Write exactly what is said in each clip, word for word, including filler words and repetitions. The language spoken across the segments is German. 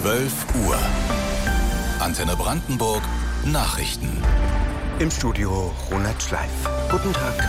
zwölf Uhr. Antenne Brandenburg Nachrichten. Im Studio Ronald Schleif. Guten Tag.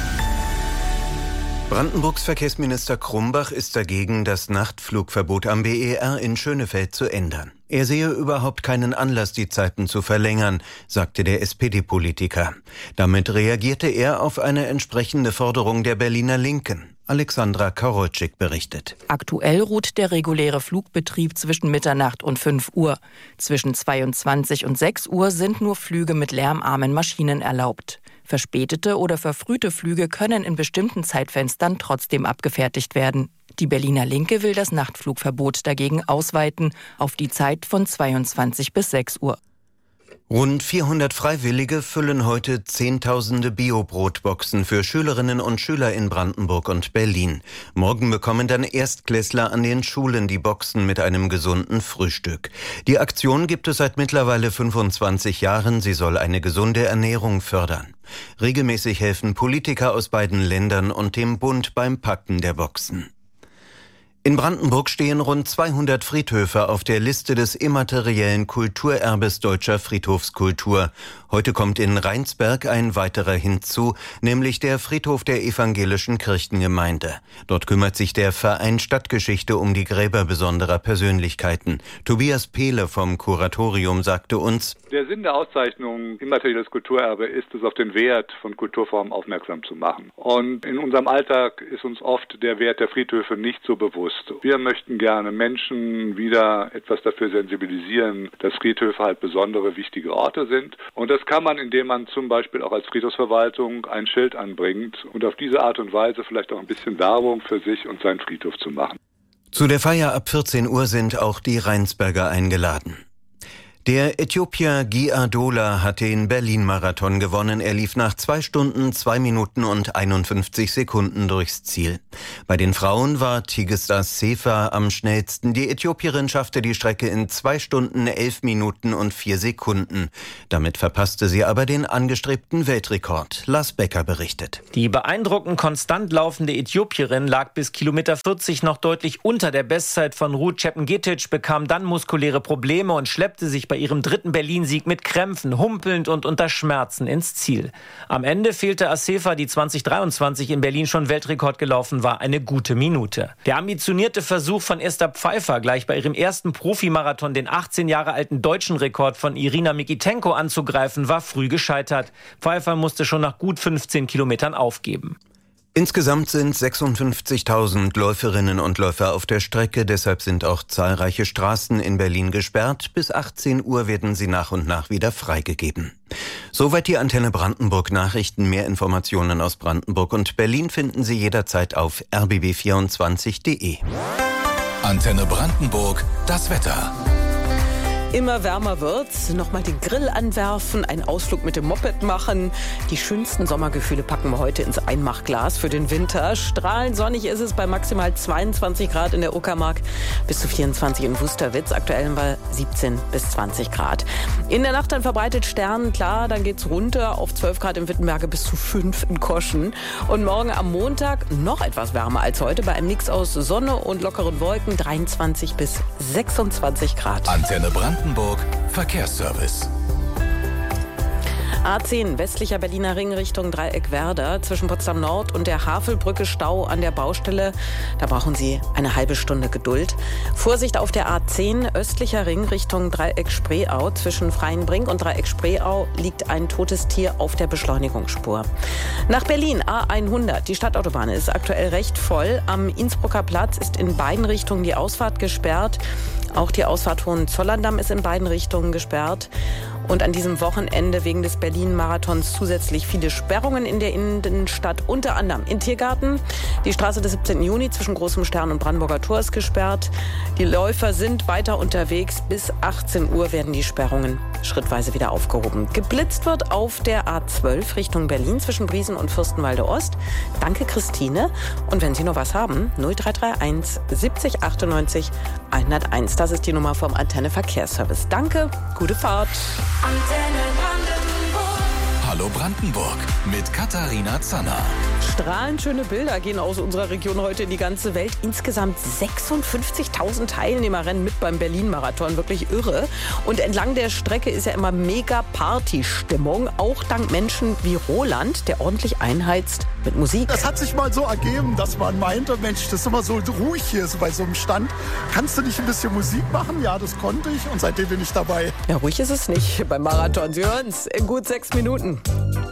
Brandenburgs Verkehrsminister Krumbach ist dagegen, das Nachtflugverbot am B E R in Schönefeld zu ändern. Er sehe überhaupt keinen Anlass, die Zeiten zu verlängern, sagte der S P D-Politiker. Damit reagierte er auf eine entsprechende Forderung der Berliner Linken. Alexandra Karolczyk berichtet. Aktuell ruht der reguläre Flugbetrieb zwischen Mitternacht und fünf Uhr. Zwischen zweiundzwanzig und sechs Uhr sind nur Flüge mit lärmarmen Maschinen erlaubt. Verspätete oder verfrühte Flüge können in bestimmten Zeitfenstern trotzdem abgefertigt werden. Die Berliner Linke will das Nachtflugverbot dagegen ausweiten auf die Zeit von zweiundzwanzig bis sechs Uhr. Rund vierhundert Freiwillige füllen heute zehntausende Bio-Brotboxen für Schülerinnen und Schüler in Brandenburg und Berlin. Morgen bekommen dann Erstklässler an den Schulen die Boxen mit einem gesunden Frühstück. Die Aktion gibt es seit mittlerweile fünfundzwanzig Jahren. Sie soll eine gesunde Ernährung fördern. Regelmäßig helfen Politiker aus beiden Ländern und dem Bund beim Packen der Boxen. In Brandenburg stehen rund zweihundert Friedhöfe auf der Liste des immateriellen Kulturerbes Deutscher Friedhofskultur. Heute kommt in Rheinsberg ein weiterer hinzu, nämlich der Friedhof der evangelischen Kirchengemeinde. Dort kümmert sich der Verein Stadtgeschichte um die Gräber besonderer Persönlichkeiten. Tobias Pehle vom Kuratorium sagte uns: Der Sinn der Auszeichnung immaterielles Kulturerbe ist es, auf den Wert von Kulturformen aufmerksam zu machen. Und in unserem Alltag ist uns oft der Wert der Friedhöfe nicht so bewusst. Wir möchten gerne Menschen wieder etwas dafür sensibilisieren, dass Friedhöfe halt besondere, wichtige Orte sind. Und das kann man, indem man zum Beispiel auch als Friedhofsverwaltung ein Schild anbringt und auf diese Art und Weise vielleicht auch ein bisschen Werbung für sich und seinen Friedhof zu machen. Zu der Feier ab vierzehn Uhr sind auch die Rheinsberger eingeladen. Der Äthiopier Guy Adola hat den Berlin-Marathon gewonnen. Er lief nach zwei Stunden, zwei Minuten und einundfünfzig Sekunden durchs Ziel. Bei den Frauen war Tigista Sefa am schnellsten. Die Äthiopierin schaffte die Strecke in zwei Stunden, elf Minuten und vier Sekunden. Damit verpasste sie aber den angestrebten Weltrekord. Lars Becker berichtet. Die beeindruckend konstant laufende Äthiopierin lag bis Kilometer vierzig noch deutlich unter der Bestzeit von Ruth Chepngetich, bekam dann muskuläre Probleme und schleppte sich bei ihrem dritten Berlin-Sieg mit Krämpfen, humpelnd und unter Schmerzen ins Ziel. Am Ende fehlte Asefa, die zwanzig dreiundzwanzig in Berlin schon Weltrekord gelaufen war, eine gute Minute. Der ambitionierte Versuch von Esther Pfeiffer, gleich bei ihrem ersten Profimarathon den achtzehn Jahre alten deutschen Rekord von Irina Mikitenko anzugreifen, war früh gescheitert. Pfeiffer musste schon nach gut fünfzehn Kilometern aufgeben. Insgesamt sind sechsundfünfzigtausend Läuferinnen und Läufer auf der Strecke. Deshalb sind auch zahlreiche Straßen in Berlin gesperrt. Bis achtzehn Uhr werden sie nach und nach wieder freigegeben. Soweit die Antenne Brandenburg Nachrichten. Mehr Informationen aus Brandenburg und Berlin finden Sie jederzeit auf r b b vierundzwanzig punkt de. Antenne Brandenburg, das Wetter. Immer wärmer wird's. Nochmal den Grill anwerfen, einen Ausflug mit dem Moped machen. Die schönsten Sommergefühle packen wir heute ins Einmachglas für den Winter. Strahlend sonnig ist es bei maximal zweiundzwanzig Grad in der Uckermark, bis zu vierundzwanzig in Wusterwitz. Aktuell haben wir siebzehn bis zwanzig Grad. In der Nacht dann verbreitet Sternen, klar, dann geht's runter auf zwölf Grad in Wittenberge bis zu fünf in Koschen. Und morgen am Montag noch etwas wärmer als heute bei einem Mix aus Sonne und lockeren Wolken, dreiundzwanzig bis sechsundzwanzig Grad. Antenne Brandenburg Verkehrsservice. A zehn, westlicher Berliner Ring Richtung Dreieck Werder. Zwischen Potsdam Nord und der Havelbrücke Stau an der Baustelle. Da brauchen Sie eine halbe Stunde Geduld. Vorsicht auf der A zehn, östlicher Ring Richtung Dreieck Spreeau. Zwischen Freienbrink und Dreieck Spreeau liegt ein totes Tier auf der Beschleunigungsspur. Nach Berlin, A hundert. Die Stadtautobahn ist aktuell recht voll. Am Innsbrucker Platz ist in beiden Richtungen die Ausfahrt gesperrt. Auch die Ausfahrt Hohenzollern-Damm ist in beiden Richtungen gesperrt. Und an diesem Wochenende wegen des Berlin-Marathons zusätzlich viele Sperrungen in der Innenstadt, unter anderem in Tiergarten. Die Straße des siebzehnten Juni zwischen Großem Stern und Brandenburger Tor ist gesperrt. Die Läufer sind weiter unterwegs. Bis achtzehn Uhr werden die Sperrungen schrittweise wieder aufgehoben. Geblitzt wird auf der A zwölf Richtung Berlin zwischen Briesen und Fürstenwalde Ost. Danke, Christine. Und wenn Sie noch was haben, null drei drei eins siebzig achtundneunzig hunderteins. Das ist die Nummer vom Antenne Verkehrsservice. Danke, gute Fahrt. Antenne Brandenburg. Hallo Hallo Brandenburg mit Katharina Zanner. Strahlend schöne Bilder gehen aus unserer Region heute in die ganze Welt. Insgesamt sechsundfünfzigtausend Teilnehmer rennen mit beim Berlin-Marathon. Wirklich irre. Und entlang der Strecke ist ja immer mega Party-Stimmung. Auch dank Menschen wie Roland, der ordentlich einheizt mit Musik. Das hat sich mal so ergeben, dass man meinte, Mensch, das ist immer so ruhig hier so bei so einem Stand. Kannst du nicht ein bisschen Musik machen? Ja, das konnte ich und seitdem bin ich dabei. Ja, ruhig ist es nicht beim Marathon. Sie hören es in gut sechs Minuten.